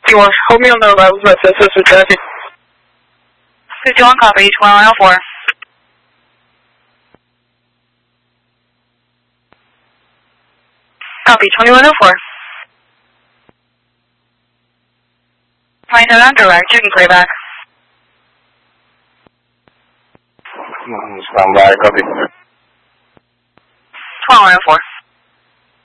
You want hold me on the level with this is traffic. 51 copy, 2104. Copy, 2104. 27 on direct, you can clear back. Stand by, copy. 2104.